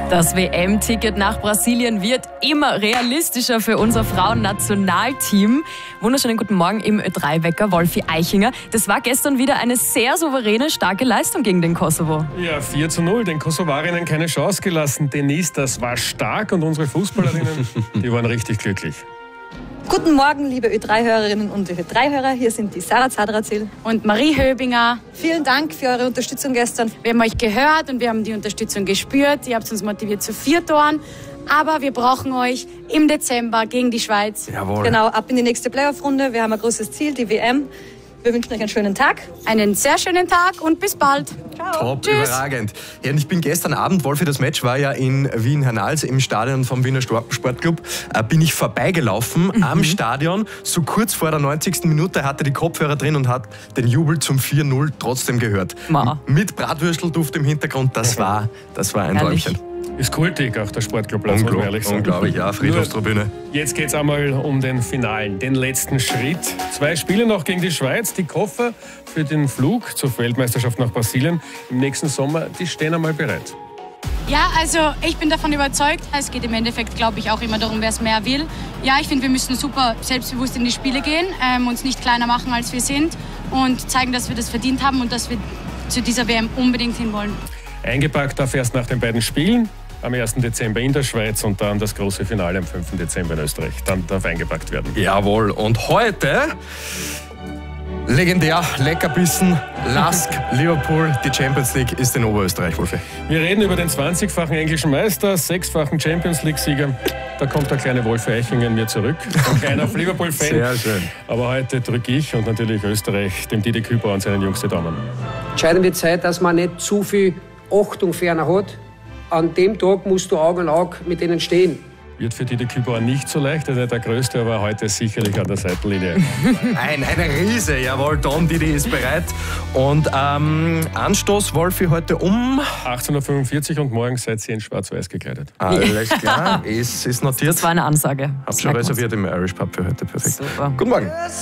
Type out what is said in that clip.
Das WM-Ticket nach Brasilien wird immer realistischer für unser Frauennationalteam. Wunderschönen guten Morgen im Ö3-Wecker, Wolfi Eichinger. Das war gestern wieder eine sehr souveräne, starke Leistung gegen den Kosovo. Ja, 4:0, den Kosovarinnen keine Chance gelassen. Denise, das war stark und unsere Fußballerinnen, die waren richtig glücklich. Guten Morgen, liebe Ö3-Hörerinnen und Ö3-Hörer. Hier sind die Sarah Zadrazil und Marie Höbinger. Vielen Dank für eure Unterstützung gestern. Wir haben euch gehört und wir haben die Unterstützung gespürt. Ihr habt uns motiviert zu 4 Toren. Aber wir brauchen euch im Dezember gegen die Schweiz. Jawohl. Genau, ab in die nächste Playoff-Runde. Wir haben ein großes Ziel, die WM. Wir wünschen euch einen schönen Tag. Einen sehr schönen Tag und bis bald. Ciao. Top, tschüss. Überragend. Ja, und ich bin gestern Abend, Wolfi, das Match war ja in Wien-Hernals im Stadion vom Wiener Sportclub, bin ich vorbeigelaufen am Stadion. So kurz vor der 90. Minute hatte die Kopfhörer drin und hat den Jubel zum 4:0 trotzdem gehört. Mit Bratwürstelduft im Hintergrund, das war ein Träumchen. Ist kultig, auch der Sportclubplatz, muss man ehrlich sagen. Unglaublich, ja, Friedhofstribüne. Jetzt geht es einmal um den Finalen, den letzten Schritt. 2 Spiele noch gegen die Schweiz. Die Koffer für den Flug zur Weltmeisterschaft nach Brasilien im nächsten Sommer, die stehen einmal bereit. Ja, also ich bin davon überzeugt. Es geht im Endeffekt, glaube ich, auch immer darum, wer es mehr will. Ja, ich finde, wir müssen super selbstbewusst in die Spiele gehen, uns nicht kleiner machen, als wir sind und zeigen, dass wir das verdient haben und dass wir zu dieser WM unbedingt hinwollen. Eingepackt darf erst nach den beiden Spielen. Am 1. Dezember in der Schweiz und dann das große Finale am 5. Dezember in Österreich. Dann darf eingepackt werden. Jawohl. Und heute, legendär, Leckerbissen, Lask, Liverpool, die Champions League ist in Oberösterreich, Wolfi. Wir reden über den 20-fachen englischen Meister, 6-fachen Champions League-Sieger. Da kommt der kleine Wolfi Eichinger in mir zurück. Ein kleiner Liverpool-Fan. Sehr schön. Aber heute drücke ich und natürlich Österreich dem Didi Kübauer und seinen Jungs die Daumen. Entscheidende Zeit, dass man nicht zu viel Achtung für einen hat. An dem Tag musst du Auge in Auge mit ihnen stehen. Wird für Didi Kübauer nicht so leicht, er ist nicht der Größte, aber heute sicherlich an der Seitenlinie. Eine Riese, jawohl, Tom Didi ist bereit. Und Anstoß, Wolfi, heute um 18:45 Uhr und morgen seid ihr in schwarz-weiß gekleidet. Alles klar, ist notiert. Das war eine Ansage. Hab schon reserviert im Irish Pub für heute, perfekt. Super. Guten Morgen.